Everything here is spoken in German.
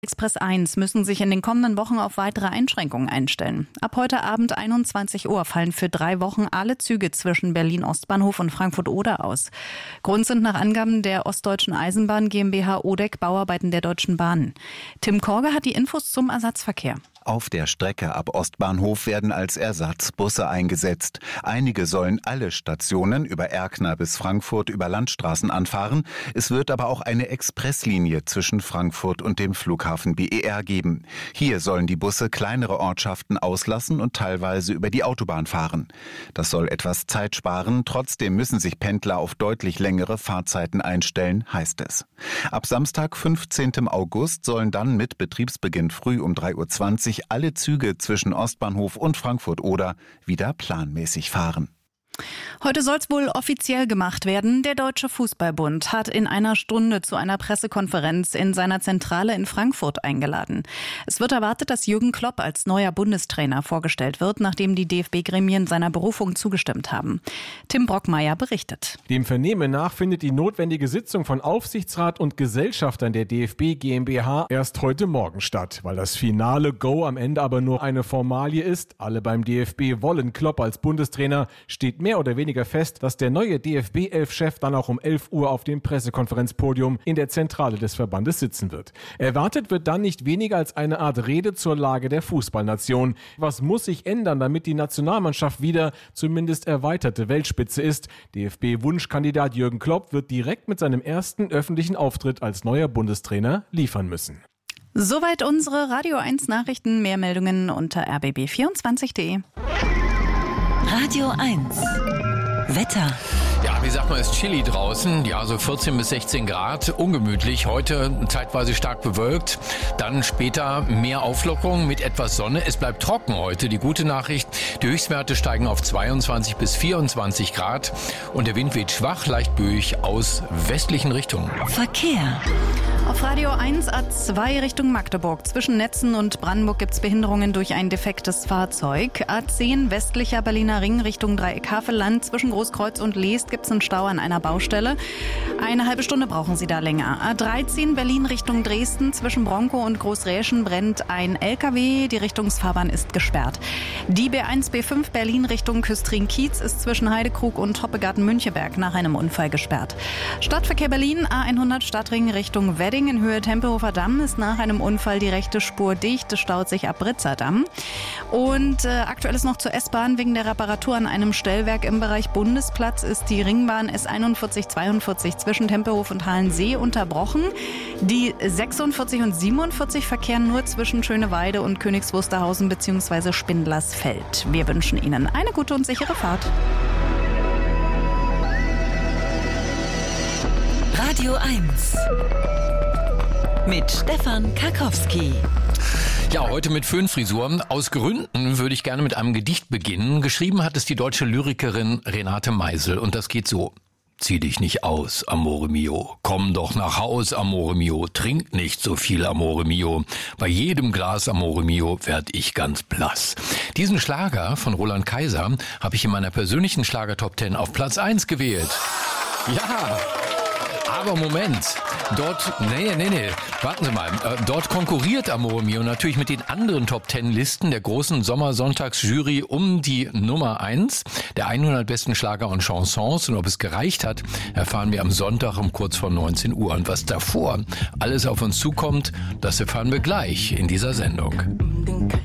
Express 1 müssen sich in den kommenden Wochen auf weitere Einschränkungen einstellen. Ab heute Abend 21 Uhr fallen für 3 Wochen alle Züge zwischen Berlin-Ostbahnhof und Frankfurt-Oder aus. Grund sind nach Angaben der Ostdeutschen Eisenbahn GmbH ODEC Bauarbeiten der Deutschen Bahn. Tim Korge hat die Infos zum Ersatzverkehr. Auf der Strecke ab Ostbahnhof werden als Ersatz Busse eingesetzt. Einige sollen alle Stationen über Erkner bis Frankfurt über Landstraßen anfahren. Es wird aber auch eine Expresslinie zwischen Frankfurt und dem Flughafen BER geben. Hier sollen die Busse kleinere Ortschaften auslassen und teilweise über die Autobahn fahren. Das soll etwas Zeit sparen. Trotzdem müssen sich Pendler auf deutlich längere Fahrzeiten einstellen, heißt es. Ab Samstag, 15. August, sollen dann mit Betriebsbeginn früh um 3:20 Uhr alle Züge zwischen Ostbahnhof und Frankfurt-Oder wieder planmäßig fahren. Heute soll es wohl offiziell gemacht werden. Der Deutsche Fußballbund hat in einer Stunde zu einer Pressekonferenz in seiner Zentrale in Frankfurt eingeladen. Es wird erwartet, dass Jürgen Klopp als neuer Bundestrainer vorgestellt wird, nachdem die DFB-Gremien seiner Berufung zugestimmt haben. Tim Brockmeier berichtet. Dem Vernehmen nach findet die notwendige Sitzung von Aufsichtsrat und Gesellschaftern der DFB GmbH erst heute Morgen statt. Weil das finale Go am Ende aber nur eine Formalie ist, alle beim DFB wollen Klopp als Bundestrainer, steht mehr oder weniger fest, dass der neue DFB-11-Chef dann auch um 11 Uhr auf dem Pressekonferenzpodium in der Zentrale des Verbandes sitzen wird. Erwartet wird dann nicht weniger als eine Art Rede zur Lage der Fußballnation. Was muss sich ändern, damit die Nationalmannschaft wieder zumindest erweiterte Weltspitze ist? DFB-Wunschkandidat Jürgen Klopp wird direkt mit seinem ersten öffentlichen Auftritt als neuer Bundestrainer liefern müssen. Soweit unsere Radio 1 Nachrichten. Mehr Meldungen unter rbb24.de. Radio 1 Wetter. Ja, wie sagt man, es ist chilly draußen. Ja, so 14 bis 16 Grad. Ungemütlich. Heute zeitweise stark bewölkt. Dann später mehr Auflockerung mit etwas Sonne. Es bleibt trocken heute. Die gute Nachricht, die Höchstwerte steigen auf 22 bis 24 Grad. Und der Wind weht schwach, leicht böig aus westlichen Richtungen. Verkehr. Auf Radio 1 A2 Richtung Magdeburg. Zwischen Netzen und Brandenburg gibt es Behinderungen durch ein defektes Fahrzeug. A10 westlicher Berliner Ring Richtung Dreieck Havelland. Zwischen Großkreuz und Leest gibt es einen Stau an einer Baustelle. Eine halbe Stunde brauchen Sie da länger. A13 Berlin Richtung Dresden. Zwischen Bronkow und Großräschen brennt ein LKW. Die Richtungsfahrbahn ist gesperrt. Die B1 B5 Berlin Richtung Küstrin-Kiez ist zwischen Heidekrug und Hoppegarten-Müncheberg nach einem Unfall gesperrt. Stadtverkehr Berlin A100 Stadtring Richtung Wedding in Höhe Tempelhofer Damm ist nach einem Unfall die rechte Spur dicht. Es staut sich ab Britzer Damm. Und aktuell ist noch zur S-Bahn wegen der Reparatur an einem Stellwerk im Bereich Bundesplatz ist die Ringbahn S4142 zwischen Tempelhof und Halensee unterbrochen. Die 46 und 47 verkehren nur zwischen Schöneweide und Königs Wusterhausen bzw. Spindlersfeld. Wir wünschen Ihnen eine gute und sichere Fahrt. Radio 1 mit Stefan Karkowski. Ja, heute mit Föhnfrisur. Aus Gründen würde ich gerne mit einem Gedicht beginnen. Geschrieben hat es die deutsche Lyrikerin Renate Meisel und das geht so. Zieh dich nicht aus, Amore mio. Komm doch nach Haus, Amore mio. Trink nicht so viel, Amore mio. Bei jedem Glas, Amore mio, werd ich ganz blass. Diesen Schlager von Roland Kaiser habe ich in meiner persönlichen Schlager-Top 10 auf Platz 1 gewählt. Ja, aber Moment. Warten Sie mal. Dort konkurriert Amore mio natürlich mit den anderen Top-10-Listen der großen Sommersonntagsjury um die Nummer 1 der 100 besten Schlager und Chansons. Und ob es gereicht hat, erfahren wir am Sonntag um kurz vor 19 Uhr. Und was davor alles auf uns zukommt, das erfahren wir gleich in dieser Sendung.